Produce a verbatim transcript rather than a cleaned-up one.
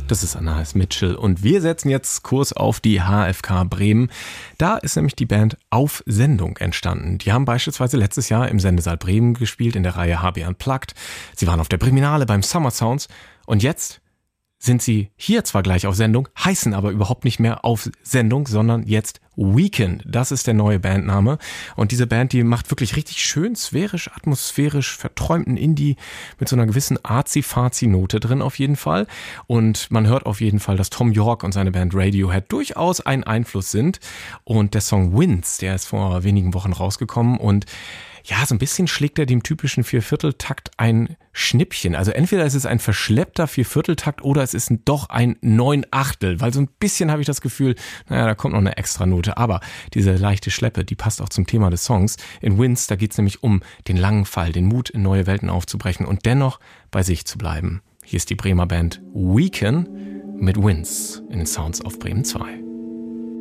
Das ist Anais Mitchell und wir setzen jetzt Kurs auf die H F K Bremen. Da ist nämlich die Band Auf Sendung entstanden. Die haben beispielsweise letztes Jahr im Sendesaal Bremen gespielt in der Reihe H B Unplugged. Sie waren auf der Breminale beim Summer Sounds und jetzt sind sie hier zwar gleich auf Sendung, heißen aber überhaupt nicht mehr Auf Sendung, sondern jetzt Weekend. Das ist der neue Bandname. Und diese Band, die macht wirklich richtig schön sphärisch, atmosphärisch, verträumten Indie mit so einer gewissen Arzi-Fazi-Note drin auf jeden Fall. Und man hört auf jeden Fall, dass Tom York und seine Band Radiohead durchaus ein Einfluss sind. Und der Song Winds, der ist vor wenigen Wochen rausgekommen und ja, so ein bisschen schlägt er dem typischen Viervierteltakt ein Schnippchen. Also entweder ist es ein verschleppter Viervierteltakt oder es ist doch ein Neunachtel, weil so ein bisschen habe ich das Gefühl, naja, da kommt noch eine Extranote. Aber diese leichte Schleppe, die passt auch zum Thema des Songs. In Winds, da geht es nämlich um den langen Fall, den Mut, in neue Welten aufzubrechen und dennoch bei sich zu bleiben. Hier ist die Bremer Band Weekend mit Winds in den Sounds auf Bremen zwei.